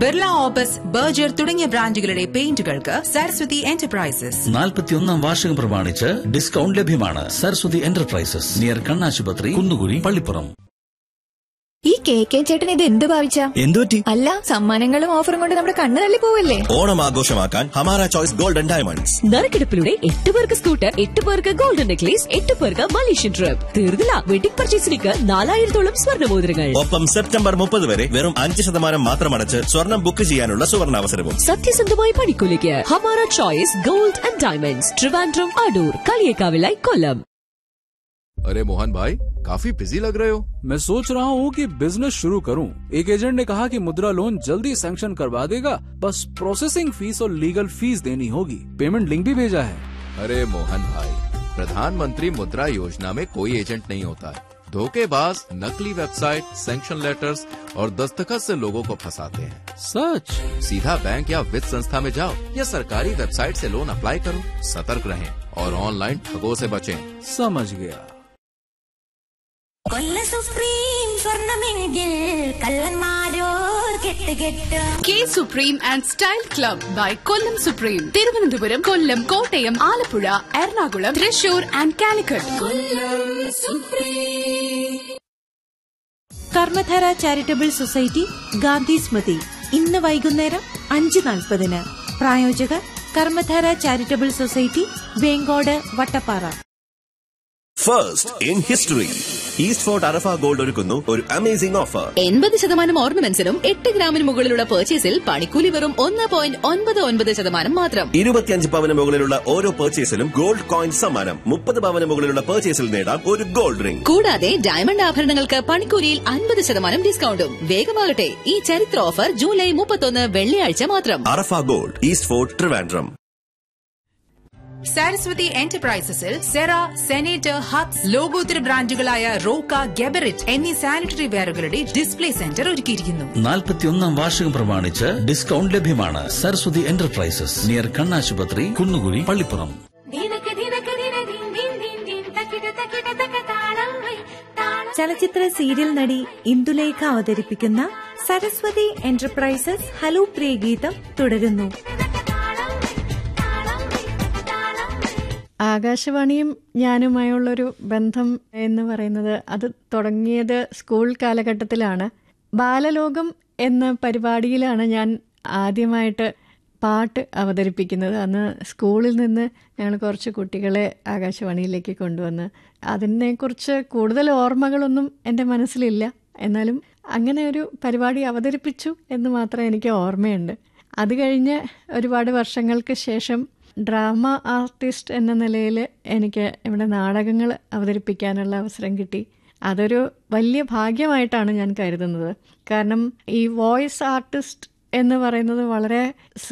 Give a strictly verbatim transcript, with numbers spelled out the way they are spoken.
Birla opus, Berger തുടങ്ങിയ ബ്രാൻഡുകളുടെ പെയിന്റുകൾക്ക് Saraswati enterprises. നാൽപ്പത്തിയൊന്നാം വാർഷികം പ്രമാണിച്ച് ഡിസ്കൗണ്ട് ലഭ്യമാണ്. സരസ്വതി എന്റർപ്രൈസസ്, നിയർ കണ്ണാശുപത്രി, കുന്നുകുഴി, പള്ളിപ്പുറം. ഈ കെ കെ ചേട്ടൻ ഇത് എന്ത് ഭാവിച്ച എന്തുപറ്റി? അല്ല, സമ്മാനങ്ങളും ഓഫറും കൊണ്ട് നമ്മുടെ കണ്ണ് തള്ളി പോവല്ലേ? ഓണം ആഘോഷമാക്കാൻ ഹമാര ചോയ്സ് ഗോൾഡൻ ഡയമണ്ട്സ്. നറുക്കെടുപ്പിലൂടെ എട്ട് പേർക്ക് സ്കൂട്ടർ, എട്ട് പേർക്ക് ഗോൾഡൻ നെക്ലേസ്, എട്ട് പേർക്ക് മലേഷ്യൻ ട്രിപ്പ്. തീർന്നില്ല, വെഡിംഗ് പർച്ചേസിലേക്ക് നാലായിരത്തോളം സ്വർണ്ണമോതിരങ്ങൾ. ഒപ്പം സെപ്റ്റംബർ മുപ്പത് വരെ വെറും അഞ്ച് ശതമാനം മാത്രം അടച്ച് സ്വർണം ബുക്ക് ചെയ്യാനുള്ള സുവർണാവസരവും. സത്യസന്ധമായ പണിക്കൂലിക്ക് Hamara choice gold and diamonds, Trivandrum, Adoor, കളിയേക്കാവിലായി, കൊല്ലം. अरे मोहन भाई, काफी बिजी लग रहे हो. मैं सोच रहा हूँ कि बिजनेस शुरू करूँ. एक एजेंट ने कहा कि मुद्रा लोन जल्दी सैंक्शन करवा देगा, बस प्रोसेसिंग फीस और लीगल फीस देनी होगी. पेमेंट लिंक भी भेजा है. अरे मोहन भाई, प्रधानमंत्री मुद्रा योजना में कोई एजेंट नहीं होता है. धोखेबाज नकली वेबसाइट, सैंक्शन लेटर्स और दस्तखत से लोगों को फंसाते हैं. सच? सीधा बैंक या वित्त संस्था में जाओ या सरकारी वेबसाइट से लोन अप्लाई करो. सतर्क रहें और ऑनलाइन ठगों से बचें. समझ गया. കൊല്ല സുപ്രീം സ്വർണമെങ്കിൽ കള്ളന്മാരോർ കെട്ട് കെട്ട്. K supreme and style club by Kollam supreme. Thiruvananthapuram, Kollam, Kottayam, Alappuzha, Ernakulam, Thrissur and Calicut. Kollam supreme. Karmadhara charitable society Gandhi സ്മൃതി ഇന്ന് വൈകുന്നേരം അഞ്ച് നാൽപ്പതിന്. പ്രായോജകർ Karmadhara charitable society, Vengode, Vattappara. First in history, east fort Arafah gold ഒരുക്കുന്നു ഒരു അമേസിംഗ് ഓഫർ. എൺപത് ശതമാനം ഓർണമെന്റ്സിനും എട്ട് ഗ്രാമിന് മുകളിലുള്ള പർച്ചേസിൽ പണിക്കൂലി വെറും ഒന്ന് പോയിന്റ് ഒൻപത് ഒൻപത് ശതമാനം മാത്രം. ഇരുപത്തിയഞ്ച് പവന് മുകളിലുള്ള ഓരോ പർച്ചേസിലും ഗോൾഡ് കോയിൻ സമ്മാനം. മുപ്പത് പവന് മുകളിലുള്ള പർച്ചേസിൽ നേടാം ഒരു ഗോൾഡ് റിംഗ്. കൂടാതെ ഡയമണ്ട് ആഭരണങ്ങൾക്ക് പണിക്കൂലിയിൽ അൻപത് ശതമാനം ഡിസ്കൗണ്ടും. വേഗമാകട്ടെ, ഈ ചരിത്ര ഓഫർ ജൂലൈ മുപ്പത്തൊന്ന് വെള്ളിയാഴ്ച മാത്രം. അറഫ gold, east fort, Trivandrum. Saraswati എന്റർപ്രൈസസിൽ Cera, senator, hubs, ലോകോത്തര ബ്രാൻഡുകളായ റോക്ക, ഗെബറിറ്റ് എന്നീ സാനിറ്ററി വെയറുകളുടെ ഡിസ്പ്ലേ സെന്റർ ഒരുക്കിയിരിക്കുന്നു. നാൽപ്പത്തിയൊന്നാം വാർഷികം പ്രമാണിച്ച് ഡിസ്കൗണ്ട് ലഭ്യമാണ്. സരസ്വതി എന്റർപ്രൈസസ്, നിയർ കണ്ണാശുപത്രി, കുന്നുകുഴി, പള്ളിപ്പുറം. ചലച്ചിത്ര സീരിയൽ നടി ഇന്ദുലേഖ അവതരിപ്പിക്കുന്ന സരസ്വതി എന്റർപ്രൈസസ് ഹലോ പ്രിയ ഗീതം തുടരുന്നു. ആകാശവാണിയും ഞാനുമായുള്ളൊരു ബന്ധം എന്ന് പറയുന്നത് അത് തുടങ്ങിയത് സ്കൂൾ കാലഘട്ടത്തിലാണ്. ബാലലോകം എന്ന പരിപാടിയിലാണ് ഞാൻ ആദ്യമായിട്ട് പാട്ട് അവതരിപ്പിക്കുന്നത്. അന്ന് സ്കൂളിൽ നിന്ന് ഞങ്ങൾ കുറച്ച് കുട്ടികളെ ആകാശവാണിയിലേക്ക് കൊണ്ടുവന്ന്, അതിനെക്കുറിച്ച് കൂടുതൽ ഓർമ്മകളൊന്നും എൻ്റെ മനസ്സിലില്ല. എന്നാലും അങ്ങനെ ഒരു പരിപാടി അവതരിപ്പിച്ചു എന്ന് മാത്രം എനിക്ക് ഓർമ്മയുണ്ട്. അത് കഴിഞ്ഞ് ഒരുപാട് വർഷങ്ങൾക്ക് ശേഷം ഡ്രാമ ആർട്ടിസ്റ്റ് എന്ന നിലയിൽ എനിക്ക് ഇവിടെ നാടകങ്ങൾ അവതരിപ്പിക്കാനുള്ള അവസരം കിട്ടി. അതൊരു വലിയ ഭാഗ്യമായിട്ടാണ് ഞാൻ കരുതുന്നത്. കാരണം ഈ വോയിസ് ആർട്ടിസ്റ്റ് എന്ന് പറയുന്നത് വളരെ